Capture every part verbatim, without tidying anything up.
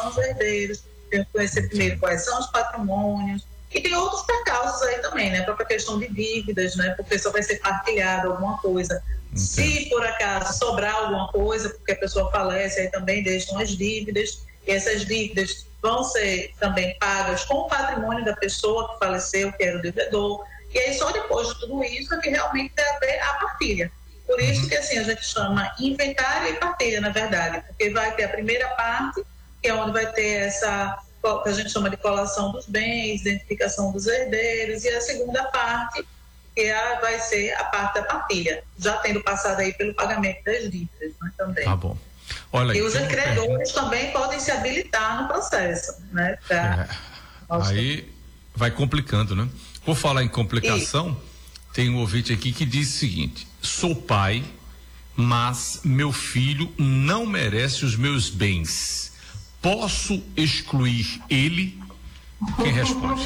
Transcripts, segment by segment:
são os herdeiros, tem que conhecer primeiro quais são os patrimônios, e tem outros percalços aí também, né? A própria questão de dívidas, né? Porque só vai ser partilhado alguma coisa. Entendi. Se por acaso sobrar alguma coisa, porque a pessoa falece, aí também deixam as dívidas, e essas dívidas vão ser também pagas com o patrimônio da pessoa que faleceu, que era o devedor, e aí só depois de tudo isso é que realmente vai haver a partilha. Por isso uhum. que assim a gente chama inventário e partilha, na verdade, porque vai ter a primeira parte, que é onde vai ter essa, que a gente chama de colação dos bens, identificação dos herdeiros, e a segunda parte, que é, vai ser a parte da partilha, já tendo passado aí pelo pagamento das dívidas, né, também. Tá bom. Olha, e os credores também podem se habilitar no processo, né? Pra... É, aí vai complicando, né? Por falar em complicação, e... tem um ouvinte aqui que diz o seguinte: sou pai, mas meu filho não merece os meus bens. Posso excluir ele? Quem responde?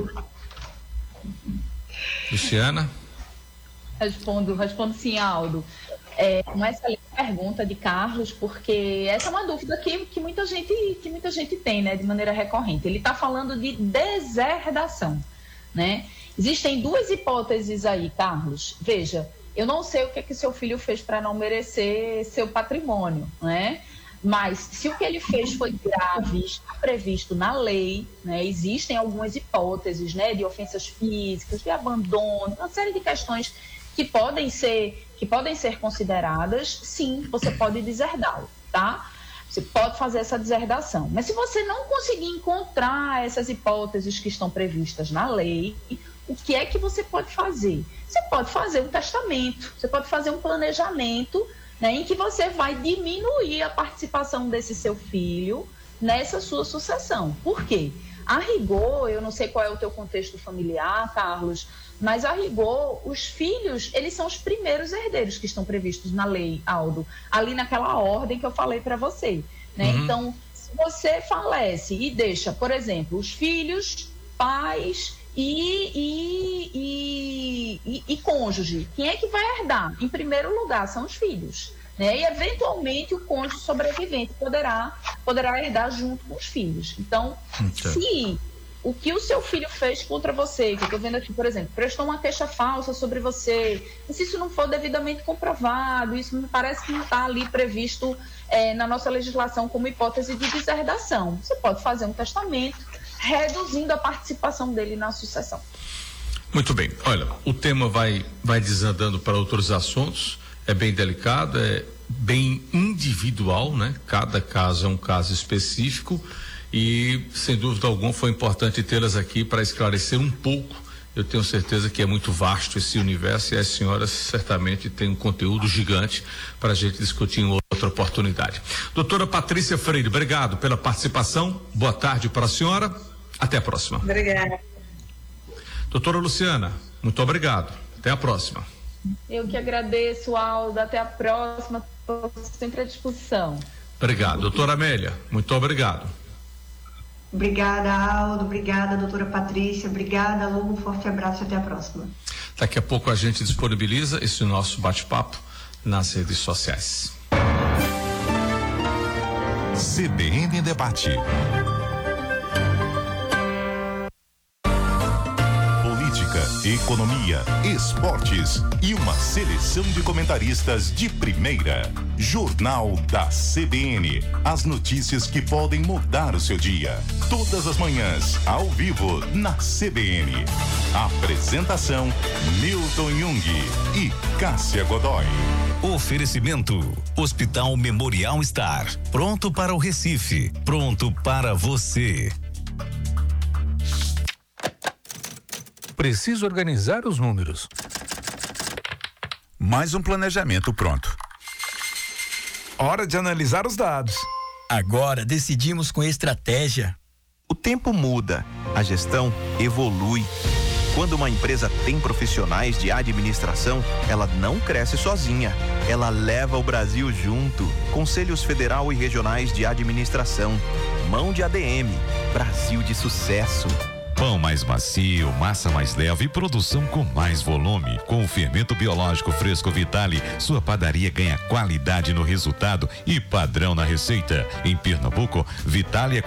Luciana? Respondo, respondo sim, Aldo. É uma excelente pergunta de Carlos, porque essa é uma dúvida que, que, muita, gente, que muita gente tem, né, de maneira recorrente. Ele está falando de deserdação, né? Existem duas hipóteses aí, Carlos. Veja, eu não sei o que, é que seu filho fez para não merecer seu patrimônio, né? Mas se o que ele fez foi grave, está previsto na lei, né? Existem algumas hipóteses, né, de ofensas físicas, de abandono, uma série de questões que podem ser, que podem ser consideradas, sim, você pode deserdá-lo, tá? Você pode fazer essa deserdação. Mas se você não conseguir encontrar essas hipóteses que estão previstas na lei, o que é que você pode fazer? Você pode fazer um testamento, você pode fazer um planejamento, né, em que você vai diminuir a participação desse seu filho nessa sua sucessão. Por quê? A rigor, eu não sei qual é o teu contexto familiar, Carlos, mas a rigor, os filhos, eles são os primeiros herdeiros que estão previstos na lei, Aldo, ali naquela ordem que eu falei para você, né? Uhum. Então, se você falece e deixa, por exemplo, os filhos, pais e, e, e, e, e cônjuge, quem é que vai herdar? Em primeiro lugar, são os filhos, né? E, eventualmente, o cônjuge sobrevivente poderá, poderá herdar junto com os filhos. Então, okay. se o que o seu filho fez contra você, que eu estou vendo aqui, por exemplo, prestou uma queixa falsa sobre você, e se isso não for devidamente comprovado, isso me parece que não está ali previsto é, na nossa legislação como hipótese de deserdação. Você pode fazer um testamento reduzindo a participação dele na sucessão. Muito bem. Olha, o tema vai, vai desandando para outros assuntos, é bem delicado, é bem individual, né? Cada caso é um caso específico. E, sem dúvida alguma, foi importante tê-las aqui para esclarecer um pouco. Eu tenho certeza que é muito vasto esse universo e as senhoras certamente têm um conteúdo gigante para a gente discutir em outra oportunidade. Doutora Patrícia Freire, obrigado pela participação. Boa tarde para a senhora. Até a próxima. Obrigada. Doutora Luciana, muito obrigado. Até a próxima. Eu que agradeço, Aldo. Até a próxima. Estou sempre à disposição. Obrigado. Doutora Amélia, muito obrigado. Obrigada, Aldo. Obrigada, doutora Patrícia. Obrigada, Lu. Um forte abraço e até a próxima. Daqui a pouco a gente disponibiliza esse nosso bate-papo nas redes sociais. C B N Debate. Economia, esportes e uma seleção de comentaristas de primeira. Jornal da C B N. As notícias que podem mudar o seu dia. Todas as manhãs, ao vivo, na C B N. Apresentação, Milton Jung e Cássia Godoy. Oferecimento, Hospital Memorial Star. Pronto para o Recife. Pronto para você. Preciso organizar os números. Mais um planejamento pronto. Hora de analisar os dados. Agora decidimos com estratégia. O tempo muda, a gestão evolui. Quando uma empresa tem profissionais de administração, ela não cresce sozinha. Ela leva o Brasil junto. Conselhos Federal e Regionais de Administração. Mão de A D M. Brasil de sucesso. Pão mais macio, massa mais leve e produção com mais volume. Com o fermento biológico fresco Vitale, sua padaria ganha qualidade no resultado e padrão na receita. Em Pernambuco, Vitale é